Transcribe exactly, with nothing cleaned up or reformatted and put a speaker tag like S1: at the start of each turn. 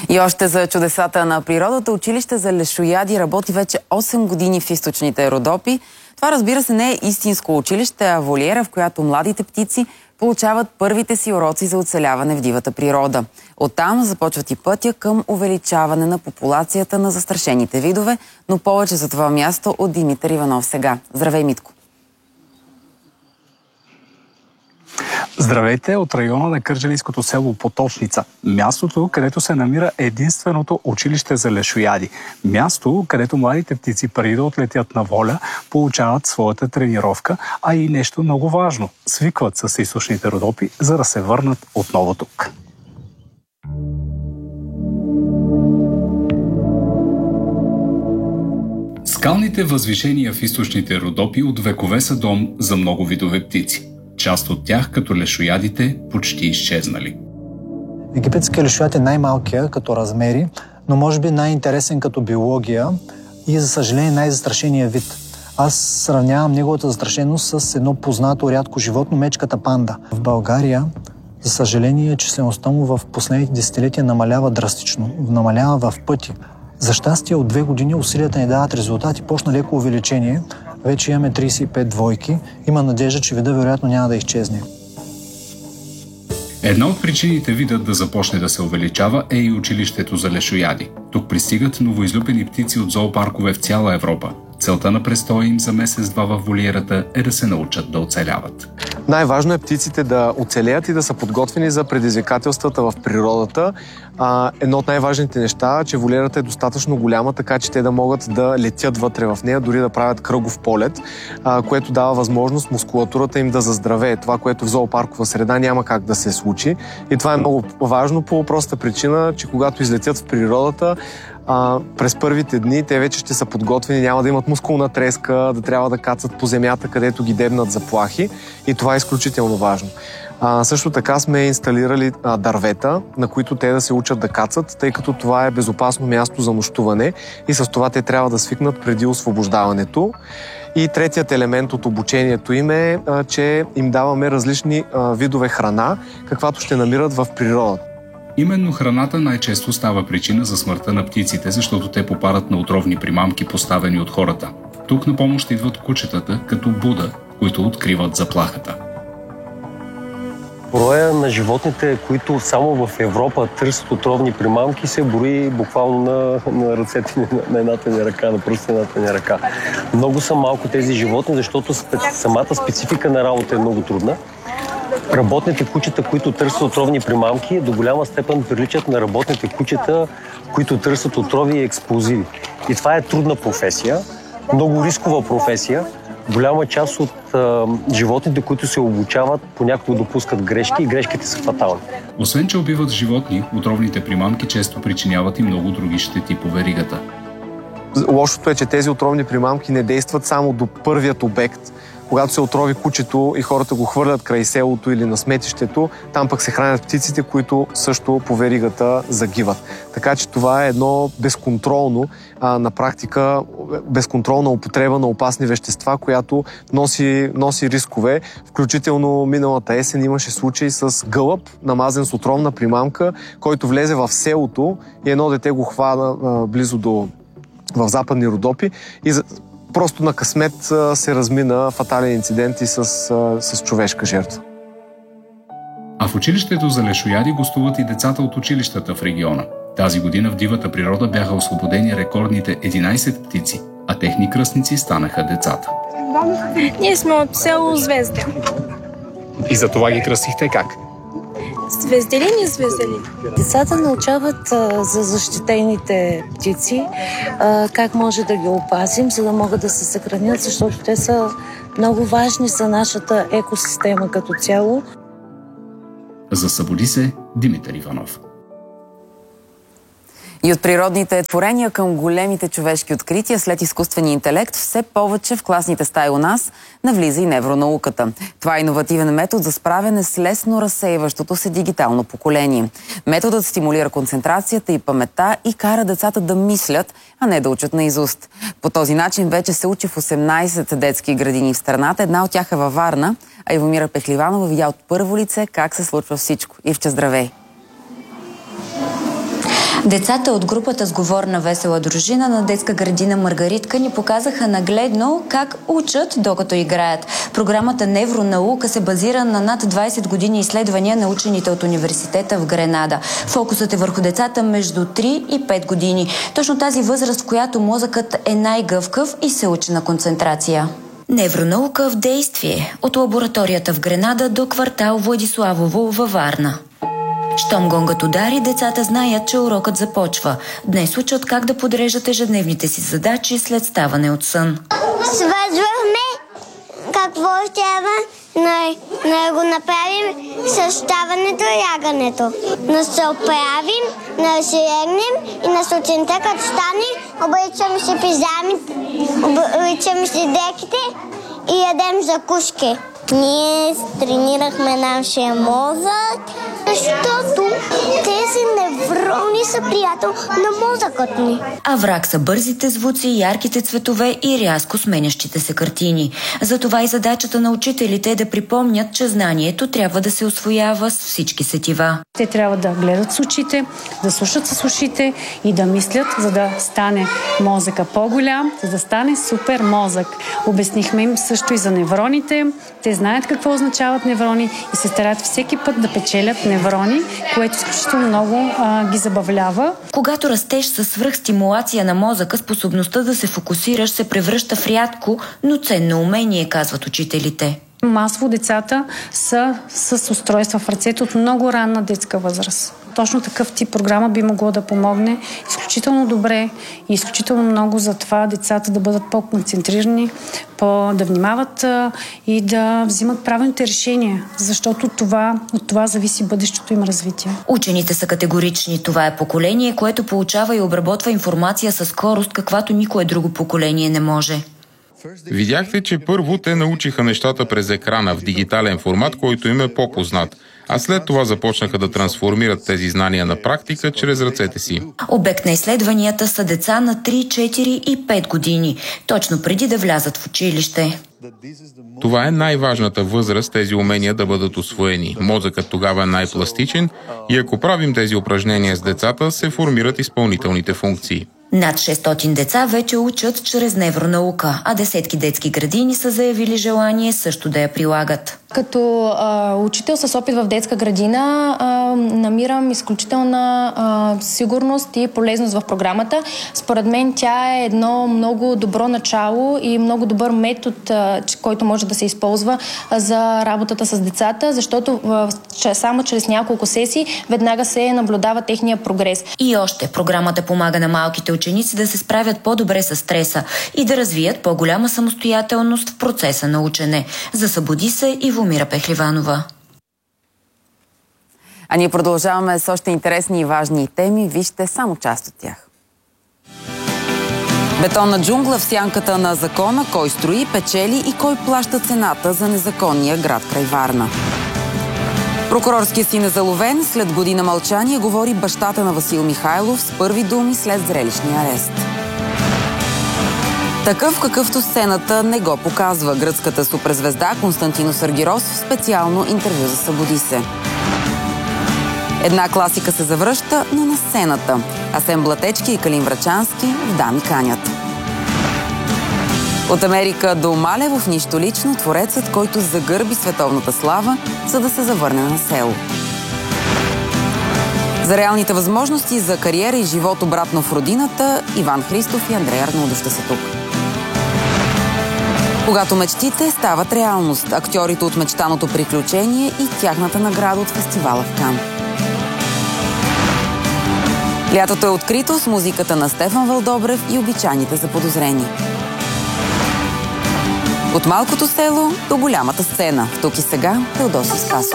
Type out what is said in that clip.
S1: И още за чудесата на природата, училище за лешояди работи вече осем години в източните Родопи. Това, разбира се, не е истинско училище, а волиера, в която младите птици получават първите си уроци за оцеляване в дивата природа. Оттам започват и пътя към увеличаване на популацията на застрашените видове, но повече за това място от Димитър Иванов сега. Здравей, Митко!
S2: Здравейте от района на кърджалийското село Поточница. Мястото, където се намира единственото училище за лешояди. Място, където младите птици преди да отлетят на воля, получават своята тренировка, а и нещо много важно – свикват с източните Родопи, за да се върнат отново тук. Скалните възвишения в източните Родопи от векове са дом за много видове птици. Част от тях, като лешоядите, почти изчезнали.
S3: Египетският лешояд е най-малкия като размери, но може би най-интересен като биология и, за съжаление, най-застрашения вид. Аз сравнявам неговата застрашеност с едно познато рядко животно – мечката панда. В България, за съжаление, числеността му в последните десетилетия намалява драстично, намалява в пъти. За щастие, от две години усилията ни дават резултати, почна леко увеличение. Вече имаме тридесет и пет двойки. Има надежда, че вида вероятно няма да изчезне.
S2: Една от причините видът да започне да се увеличава е и училището за лешояди. Тук пристигат новоизлюпени птици от зоопаркове в цяла Европа. Целта на престоя им за месец-два в волиерата е да се научат да оцеляват.
S4: Най-важно е птиците да оцелеят и да са подготвени за предизвикателствата в природата. А, едно от най-важните неща е, че волиерата е достатъчно голяма, така че те да могат да летят вътре в нея, дори да правят кръгов полет, а, което дава възможност мускулатурата им да заздравее. Това, което в зоопаркова среда няма как да се случи. И това е много важно по простата причина, че когато излетят в природата, А, през първите дни те вече ще са подготвени, няма да имат мускулна треска, да трябва да кацат по земята, където ги дебнат заплахи, и това е изключително важно. А, също така сме инсталирали а, дървета, на които те да се учат да кацат, тъй като това е безопасно място за нощуване и с това те трябва да свикнат преди освобождаването. И третият елемент от обучението им е, а, че им даваме различни а, видове храна, каквато ще намират в природата.
S2: Именно храната най-често става причина за смъртта на птиците, защото те попадат на отровни примамки, поставени от хората. Тук на помощ идват кучетата, като Буда, които откриват заплахата.
S5: Броя на животните, които само в Европа търсят отровни примамки, се брои буквално на, на ръцете на, на едната ни ръка, на пръстената ни ръка. Много са малко тези животни, защото самата специфика на работа е много трудна. Работните кучета, които търсят отровни примамки, до голяма степен приличат на работните кучета, които търсят отрови и експлозиви. И това е трудна професия, много рискова професия. Голяма част от а, животните, които се обучават, понякога допускат грешки и грешките са фатални.
S2: Освен че убиват животни, отровните примамки често причиняват и много други щети по веригата.
S4: Лошото е, че тези отровни примамки не действат само до първият обект. Когато се отрови кучето и хората го хвърлят край селото или на сметището, там пък се хранят птиците, които също по веригата загиват. Така че това е едно безконтролно, а, на практика, безконтролна употреба на опасни вещества, която носи, носи рискове. Включително миналата есен имаше случай с гълъб, намазен с отровна примамка, който влезе в селото и едно дете го хвана а, близо до в западни Родопи и просто на късмет се размина фатален инцидент и с, с човешка жертва.
S2: А в училището за лешояди гостуват и децата от училищата в региона. Тази година в дивата природа бяха освободени рекордните единайсет птици, а техни кръстници станаха децата.
S6: Ние сме от село Звезда.
S2: И за това ги кръстихте как?
S6: Звезделин и звезделин.
S7: Децата научават а, за защитените птици, а, как може да ги опазим, за да могат да се съхранят, защото те са много важни за нашата екосистема като цяло.
S2: За Събуди се, Димитър Иванов.
S1: И от природните творения към големите човешки открития след изкуствения интелект, все повече в класните стаи у нас навлиза и невронауката. Това е иновативен метод за справяне с лесно разсейващото се дигитално поколение. Методът стимулира концентрацията и паметта и кара децата да мислят, а не да учат наизуст. По този начин вече се учи в осемнайсет детски градини в страната. Една от тях е във Варна, а Ивомира Пехливанова видя от първо лице как се случва всичко. Ивче, здравей!
S8: Децата от групата Сговорна весела дружина на детска градина Маргаритка ни показаха нагледно как учат докато играят. Програмата Невронаука се базира на над двайсет години изследвания на учените от университета в Гренада. Фокусът е върху децата между три и пет години. Точно тази възраст, в която мозъкът е най-гъвкав и се учи на концентрация. Невронаука в действие. От лабораторията в Гренада до квартал Владиславово във Варна. Щом гонгът удари, децата знаят, че урокът започва. Днес учат как да подреждат ежедневните си задачи след ставане от сън.
S9: Свързвахме какво трябва да, да го направим с ставането и лягането. Да се оправим, да се легнем и на сутринта, като стане, обличаме си пижамите, обличаме си дрехите и ядем закуски. Ние тренирахме нашия мозък, защото тези неврони са приятел на мозъкът ни.
S8: А враг са бързите звуци, ярките цветове и рязко сменящите се картини. Затова и задачата на учителите е да припомнят, че знанието трябва да се усвоява с всички сетива.
S10: Те трябва да гледат с очите, да слушат с ушите и да мислят, за да стане мозъка по-голям, за да стане супер мозък. Обяснихме им също и за невроните. Те знаят какво означават неврони и се старат всеки път да печелят неврони, което изключително много а, ги забавлява.
S8: Когато растеш със свръхстимулация на мозъка, способността да се фокусираш се превръща в рядко, но ценно умение, казват учителите.
S10: Масово децата са с устройства в ръцете от много ранна детска възраст. Точно такъв тип програма би могло да помогне изключително добре и изключително много за това децата да бъдат по-концентрирани, по- да внимават а, и да взимат правилните решения, защото това, от това зависи бъдещето им развитие.
S8: Учените са категорични. Това е поколение, което получава и обработва информация със скорост, каквато никое друго поколение не може.
S11: Видяхте, че първо те научиха нещата през екрана в дигитален формат, който им е по-познат. А след това започнаха да трансформират тези знания на практика чрез ръцете си.
S8: Обект на изследванията са деца на три, четири и пет години, точно преди да влязат в училище.
S11: Това е най-важната възраст тези умения да бъдат усвоени. Мозъкът тогава е най-пластичен и ако правим тези упражнения с децата, се формират изпълнителните функции.
S8: Над шестстотин деца вече учат чрез невронаука, а десетки детски градини са заявили желание също да я прилагат.
S12: Като а, учител с опит в детска градина а, намирам изключителна а, сигурност и полезност в програмата. Според мен тя е едно много добро начало и много добър метод, а, който може да се използва а, за работата с децата, защото а, че, само чрез няколко сесии веднага се наблюдава техния прогрес.
S8: И още програмата помага на малките ученици да се справят по-добре с стреса и да развият по-голяма самостоятелност в процеса на учене. Засъбуди се и Мира Пехливанова.
S1: А ние продължаваме с още интересни и важни теми. Вижте само част от тях. Бетонна джунгла в сянката на закона. Кой строи, печели и кой плаща цената за незаконния град край Варна. Прокурорският син е заловен. След година мълчание говори бащата на Васил Михайлов с първи думи след зрелищния арест. Такъв, какъвто сцената не го показва. Гръцката суперзвезда Константинос Аргирос в специално интервю за Събуди се. Една класика се завръща, но на сцената. Асен Блатечки и Калин Врачански в Дами канят. От Америка до Малево в нищо лично, творецът, който загърби световната слава, за да се завърне на село. За реалните възможности за кариера и живот обратно в родината, Иван Христов и Андрей Арнолдов ще са тук. Когато мечтите стават реалност, актьорите от Мечтаното приключение и тяхната награда от фестивала в Кан. Лятото е открито с музиката на Стефан Вълдобрев и обичайните заподозрени. От малкото село до голямата сцена. Тук и сега Теодосий Спасов.